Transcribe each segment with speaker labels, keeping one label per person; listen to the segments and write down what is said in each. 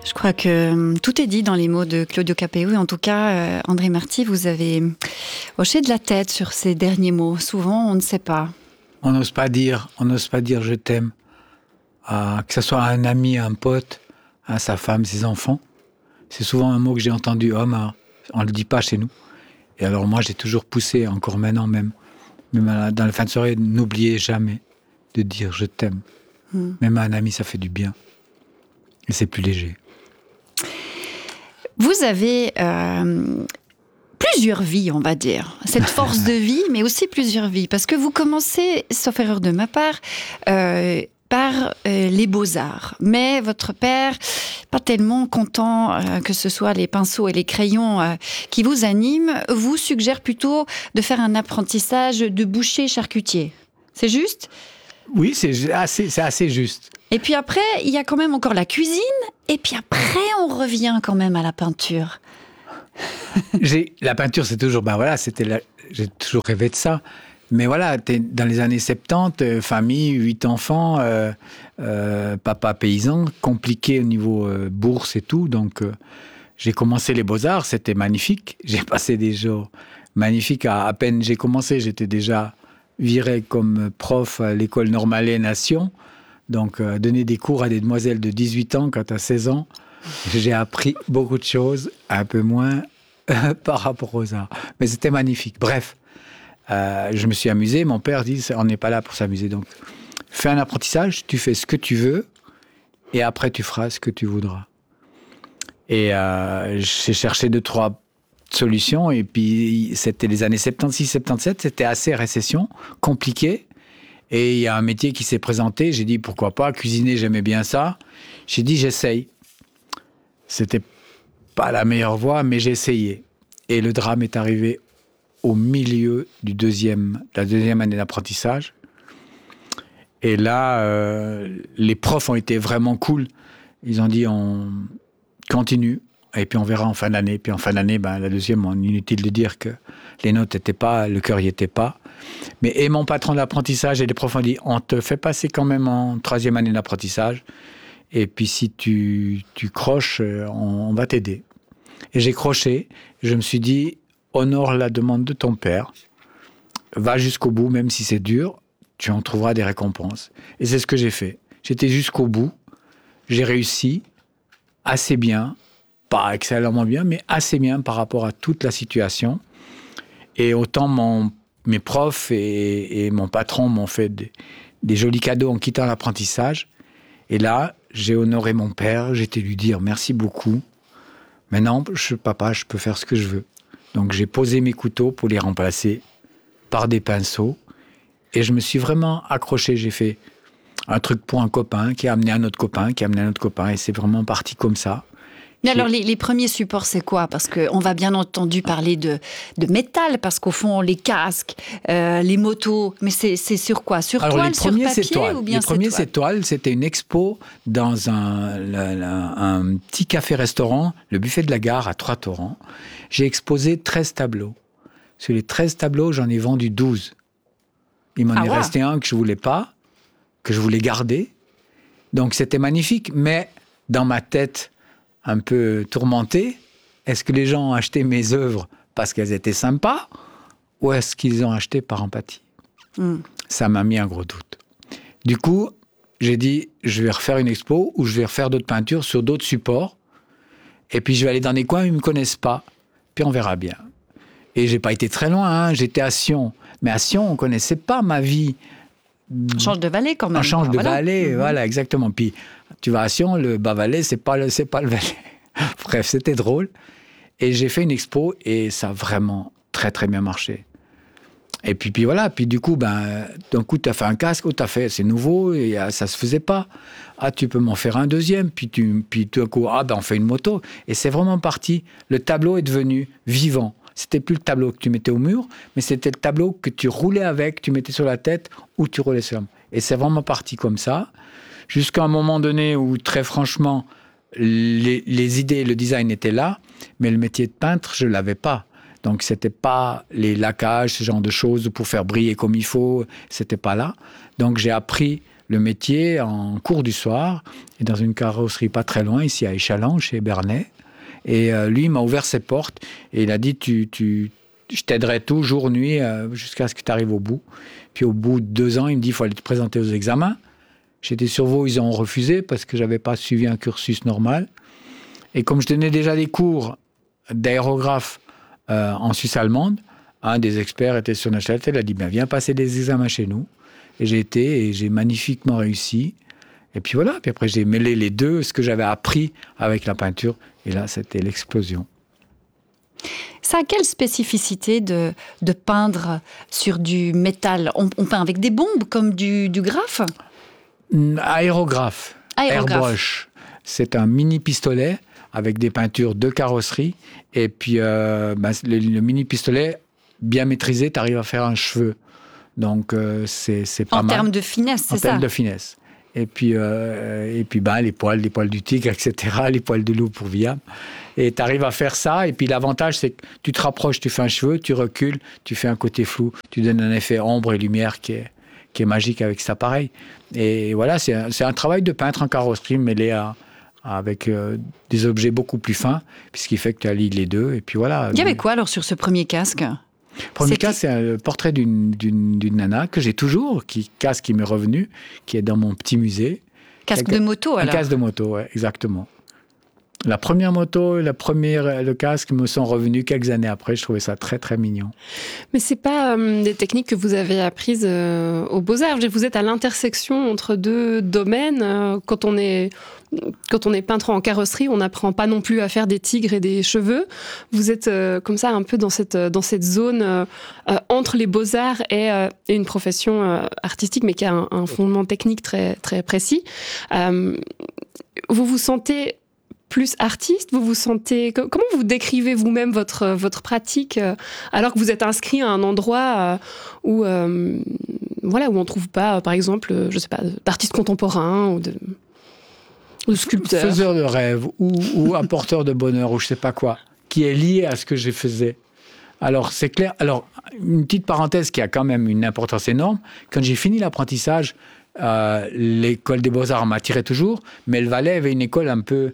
Speaker 1: Je crois que tout est dit dans les mots de Claudio Capéo. En tout cas, André Marty, vous avez hoché de la tête sur ces derniers mots. Souvent, on ne sait pas.
Speaker 2: On n'ose pas dire je t'aime. Que ce soit à un ami, à un pote, à sa femme, ses enfants. C'est souvent un mot que j'ai entendu. On ne le dit pas chez nous. Et alors moi, j'ai toujours poussé, encore maintenant même dans la fin de soirée, n'oubliez jamais de dire je t'aime. Même à un ami, ça fait du bien. Et c'est plus léger.
Speaker 1: Vous avez plusieurs vies, on va dire. Cette force de vie, mais aussi plusieurs vies. Parce que vous commencez, sauf erreur de ma part, par les beaux-arts. Mais votre père, pas tellement content que ce soit les pinceaux et les crayons qui vous animent, vous suggère plutôt de faire un apprentissage de boucher charcutier. C'est juste ?
Speaker 2: Oui, c'est assez juste.
Speaker 1: Et puis après, il y a quand même encore la cuisine. Et puis après, on revient quand même à la peinture.
Speaker 2: La peinture, c'est toujours... j'ai toujours rêvé de ça. Mais voilà, dans les années 70, famille, 8 enfants, papa paysan, compliqué au niveau bourse et tout. Donc, j'ai commencé les beaux-arts, c'était magnifique. J'ai passé des jours magnifiques. À peine j'ai commencé, j'étais déjà viré comme prof à l'école normale et nation. Donc, donner des cours à des demoiselles de 18 ans quand à 16 ans, j'ai appris beaucoup de choses, un peu moins par rapport aux arts. Mais c'était magnifique. Bref, je me suis amusé. Mon père dit, on n'est pas là pour s'amuser. Donc, fais un apprentissage, tu fais ce que tu veux, et après, tu feras ce que tu voudras. Et j'ai cherché 2-3 solutions, et puis c'était les années 76-77, c'était assez récession, compliqué. Et il y a un métier qui s'est présenté. J'ai dit, pourquoi pas, cuisiner, j'aimais bien ça. J'ai dit, j'essaye. C'était pas la meilleure voie, mais j'ai essayé. Et le drame est arrivé au milieu de la deuxième année d'apprentissage. Et là, les profs ont été vraiment cool. Ils ont dit, on continue. Et puis on verra en fin d'année. Puis en fin d'année, la deuxième, inutile de dire que les notes n'étaient pas, le cœur n'y était pas. Mais mon patron d'apprentissage et les profs ont dit, on te fait passer quand même en 3e année d'apprentissage. Et puis si tu croches, on va t'aider. Et j'ai croché. Je me suis dit, honore la demande de ton père. Va jusqu'au bout, même si c'est dur, tu en trouveras des récompenses. Et c'est ce que j'ai fait. J'étais jusqu'au bout. J'ai réussi assez bien. Pas excellemment bien, mais assez bien par rapport à toute la situation. Et autant mes profs et mon patron m'ont fait des jolis cadeaux en quittant l'apprentissage. Et là, j'ai honoré mon père. J'étais lui dire merci beaucoup. Maintenant, papa, je peux faire ce que je veux. Donc, j'ai posé mes couteaux pour les remplacer par des pinceaux. Et je me suis vraiment accroché. J'ai fait un truc pour un copain qui a amené un autre copain, qui a amené un autre copain. Et c'est vraiment parti comme ça.
Speaker 1: Mais alors, les premiers supports, c'est quoi ? Parce qu'on va bien entendu parler de métal, parce qu'au fond, les casques, les motos, mais c'est sur quoi ? Sur toile, sur papier ou bien
Speaker 2: les premiers, c'est toile. C'était une expo dans un petit café-restaurant, le buffet de la gare à Trois-Torrents. J'ai exposé 13 tableaux. Sur les 13 tableaux, j'en ai vendu 12. Il m'en est resté un que je ne voulais pas, que je voulais garder. Donc, c'était magnifique. Mais dans ma tête un peu tourmenté, est-ce que les gens ont acheté mes œuvres parce qu'elles étaient sympas ou est-ce qu'ils ont acheté par empathie ? Ça m'a mis un gros doute. Du coup, j'ai dit, je vais refaire une expo ou je vais refaire d'autres peintures sur d'autres supports et puis je vais aller dans des coins où ils ne me connaissent pas, puis on verra bien. Et je n'ai pas été très loin, j'étais à Sion. Mais à Sion, on ne connaissait pas ma vie.
Speaker 1: On change de vallée quand même.
Speaker 2: On change de vallée, voilà, exactement. Puis tu vas à Sion, le Bas-Valais, c'est pas le Valais. Bref, c'était drôle. Et j'ai fait une expo et ça a vraiment très très bien marché. Et puis voilà, puis du coup, d'un coup, tu as fait un casque, c'est nouveau, et ça se faisait pas. Ah, tu peux m'en faire un deuxième, puis tout à coup, on fait une moto. Et c'est vraiment parti. Le tableau est devenu vivant. C'était plus le tableau que tu mettais au mur, mais c'était le tableau que tu roulais avec, tu mettais sur la tête ou tu roulais sur la main. Et c'est vraiment parti comme ça, jusqu'à un moment donné où, très franchement, les idées, le design étaient là, mais le métier de peintre, je ne l'avais pas. Donc, ce n'était pas les lacages, ce genre de choses pour faire briller comme il faut, ce n'était pas là. Donc, j'ai appris le métier en cours du soir, et dans une carrosserie pas très loin, ici à Échalon, chez Bernay. Et lui, il m'a ouvert ses portes et il a dit je t'aiderai tout, jour, nuit, jusqu'à ce que tu arrives au bout. Puis au bout de 2 ans, il me dit il faut aller te présenter aux examens. J'étais sur Vaud, ils ont refusé parce que je n'avais pas suivi un cursus normal. Et comme je donnais déjà des cours d'aérographe en Suisse allemande, un des experts était sur Neuchâtel, il a dit viens passer des examens chez nous. Et j'ai été et j'ai magnifiquement réussi. Et puis voilà, puis après j'ai mêlé les deux, ce que j'avais appris avec la peinture. Et là, c'était l'explosion.
Speaker 1: Ça a quelle spécificité de peindre sur du métal ? On peint avec des bombes comme du graphe ?
Speaker 2: Aérographe. Airbrush. C'est un mini pistolet avec des peintures de carrosserie. Et puis le mini pistolet, bien maîtrisé, tu arrives à faire un cheveu. Donc c'est pas mal.
Speaker 1: En termes de finesse, c'est ça ?
Speaker 2: En termes de finesse. Et puis les poils du tigre, etc., les poils de loup pour Viam. Et tu arrives à faire ça. Et puis l'avantage, c'est que tu te rapproches, tu fais un cheveu, tu recules, tu fais un côté flou, tu donnes un effet ombre et lumière qui est magique avec cet appareil. Et voilà, c'est un travail de peintre en carrosserie mêlé avec des objets beaucoup plus fins, puisqu'il fait que tu allies les deux. Et puis voilà.
Speaker 1: Il y avait quoi alors sur ce premier casque ?
Speaker 2: Premier casque, c'est le portrait d'une nana que j'ai toujours, casque qui m'est revenu, qui est dans mon petit musée.
Speaker 1: Casque de moto, alors ?
Speaker 2: Un casque de moto, oui, exactement. La première moto et le casque me sont revenus quelques années après. Je trouvais ça très, très mignon.
Speaker 3: Mais ce n'est pas des techniques que vous avez apprises aux Beaux-Arts. Vous êtes à l'intersection entre 2 domaines. Quand on est peintre en carrosserie, on n'apprend pas non plus à faire des tigres et des cheveux. Vous êtes comme ça un peu dans cette zone entre les Beaux-Arts et une profession artistique, mais qui a un fondement technique très, très précis. Vous vous sentez plus artiste, vous vous sentez... Comment vous décrivez vous-même votre pratique alors que vous êtes inscrit à un endroit où on ne trouve pas, par exemple, je sais pas, d'artistes contemporains ou de sculpteurs.
Speaker 2: Faiseur de rêve ou apporteur de bonheur ou je sais pas quoi, qui est lié à ce que je faisais. Alors, c'est clair. Alors, une petite parenthèse qui a quand même une importance énorme. Quand j'ai fini l'apprentissage, l'école des Beaux-Arts m'attirait toujours, mais le Valais avait une école un peu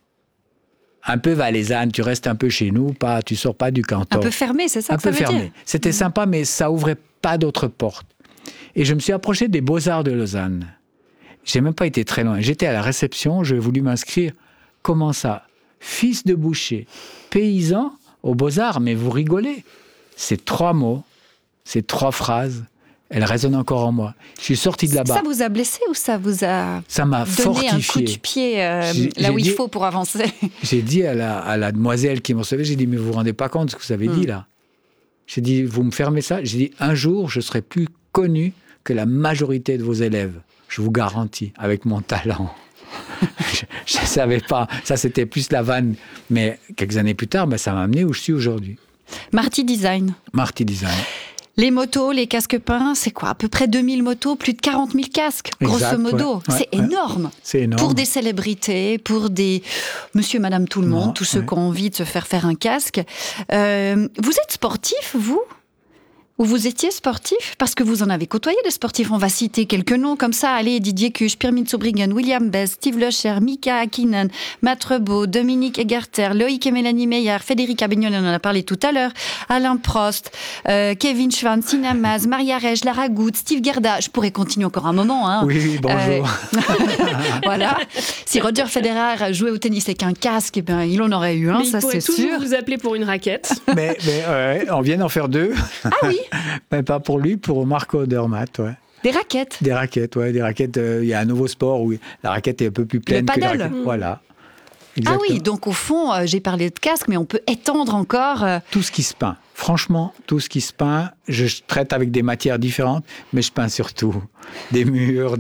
Speaker 2: valaisanne, tu restes un peu chez nous, tu sors pas du canton.
Speaker 1: Un peu fermé, c'est ça que ça veut dire ?
Speaker 2: C'était sympa, mais ça ouvrait pas d'autres portes. Et je me suis approché des Beaux-Arts de Lausanne. J'ai même pas été très loin. J'étais à la réception, j'ai voulu m'inscrire. Comment ça ? Fils de boucher, paysan aux Beaux-Arts, mais vous rigolez. C'est 3 mots, c'est 3 phrases. Elle résonne encore en moi. Je suis sorti de là-bas.
Speaker 1: Ça vous a blessé ou ça vous a
Speaker 2: donné fortifié.
Speaker 1: Un coup de pied là où il faut pour avancer ?
Speaker 2: J'ai dit à la demoiselle qui me recevait, j'ai dit, mais vous vous rendez pas compte de ce que vous avez dit là ? J'ai dit, vous me fermez ça ? J'ai dit, un jour, je serai plus connu que la majorité de vos élèves. Je vous garantis, avec mon talent. Je ne savais pas. Ça, c'était plus la vanne. Mais quelques années plus tard, ça m'a amené où je suis aujourd'hui.
Speaker 1: Marty Design.
Speaker 2: Marty Design.
Speaker 1: Les motos, les casques peints, c'est quoi ? À peu près 2000 motos, plus de 40 000 casques, grosso modo.
Speaker 2: Ouais,
Speaker 1: c'est énorme.
Speaker 2: C'est énorme.
Speaker 1: Pour des célébrités, pour des monsieur, madame, tout le monde, tous ceux qui ont envie de se faire un casque. Vous êtes sportif, vous ? Ou vous étiez sportif ? Parce que vous en avez côtoyé des sportifs. On va citer quelques noms comme ça. Allez, Didier Cuche, Pierre Mintzobriggen, William Best, Steve Locher, Mika Hakkinen, Matt Rebaud, Dominique Egerter, Loïc et Mélanie Meyer, Federica Bignon, on en a parlé tout à l'heure, Alain Prost, Kevin Schwann, Sina Maz, Maria Rege, Lara Gout, Steve Gerda. Je pourrais continuer encore un moment. Hein.
Speaker 2: Oui, bonjour.
Speaker 1: Voilà. Si Roger Federer jouait au tennis avec un casque, eh ben, il en aurait eu un,
Speaker 3: mais
Speaker 1: ça c'est sûr.
Speaker 3: Il pourrait toujours vous appeler pour une raquette.
Speaker 2: mais on vient d'en faire 2.
Speaker 1: Ah oui.
Speaker 2: Mais pas pour lui, pour Marco Odermatt, ouais.
Speaker 1: Des raquettes.
Speaker 2: Des raquettes. Il y a un nouveau sport où la raquette est un peu plus pleine
Speaker 1: que
Speaker 2: la raquette. Voilà. Exactement.
Speaker 1: Ah oui, donc au fond, j'ai parlé de casque, mais on peut étendre encore...
Speaker 2: Tout ce qui se peint. Franchement, tout ce qui se peint, je traite avec des matières différentes, mais je peins surtout des murs,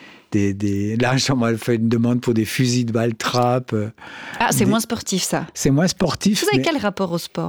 Speaker 2: Là, on m'a fait une demande pour des fusils de balles trappe.
Speaker 1: Ah, c'est moins sportif, ça.
Speaker 2: C'est moins sportif.
Speaker 1: Vous avez quel rapport au sport ?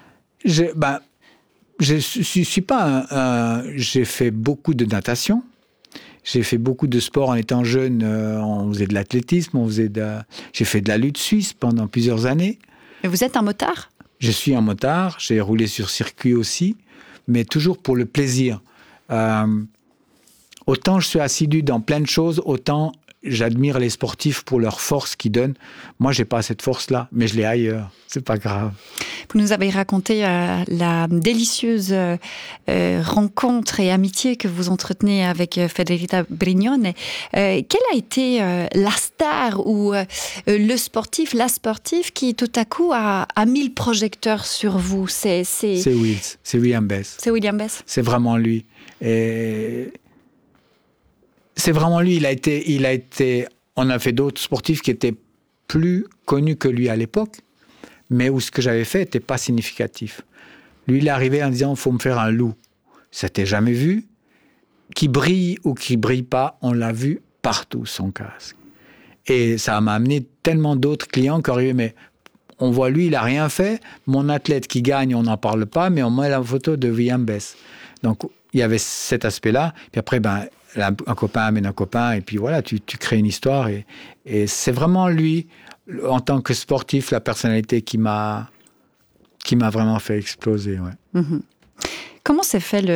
Speaker 2: Je suis pas j'ai fait beaucoup de natation. J'ai fait beaucoup de sport en étant jeune. On faisait de l'athlétisme, j'ai fait de la lutte suisse pendant plusieurs années.
Speaker 1: Et vous êtes un motard ?
Speaker 2: Je suis un motard. J'ai roulé sur circuit aussi, mais toujours pour le plaisir. autant je suis assidu dans plein de choses, autant j'admire les sportifs pour leur force qu'ils donnent. Moi, j'ai pas cette force-là, mais je l'ai ailleurs. C'est pas grave.
Speaker 1: Vous nous avez raconté la délicieuse rencontre et amitié que vous entretenez avec Federica Brignone. Quelle a été la star ou le sportif, la sportive qui tout à coup a mis le projecteur sur vous? C'est
Speaker 2: William Bess.
Speaker 1: C'est William Bess.
Speaker 2: C'est vraiment lui. Et c'est vraiment lui. Il a été. On a fait d'autres sportifs qui étaient plus connus que lui à l'époque, mais où ce que j'avais fait n'était pas significatif. Lui, il est arrivé en disant, il faut me faire un loup. Ça n'était jamais vu. Qui brille ou qui brille pas, on l'a vu partout, son casque. Et ça m'a amené tellement d'autres clients qui arrivaient, mais on voit lui, il n'a rien fait. Mon athlète qui gagne, on n'en parle pas, mais on met la photo de William Bess. Donc, il y avait cet aspect-là. Puis après, un copain amène un copain, et puis voilà, tu crées une histoire. Et c'est vraiment lui, en tant que sportif, la personnalité qui m'a vraiment fait exploser. Ouais.
Speaker 1: Comment s'est fait